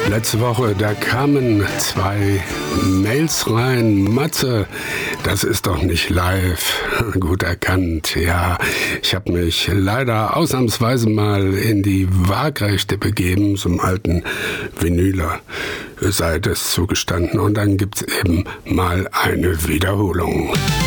Letzte Woche, da kamen 2 Mails rein. Matze, das ist doch nicht live. Gut erkannt, ja. Ich habe mich leider ausnahmsweise mal in die Waagrechte begeben, zum alten Vinyler sei es zugestanden. Und dann gibt's eben mal eine Wiederholung.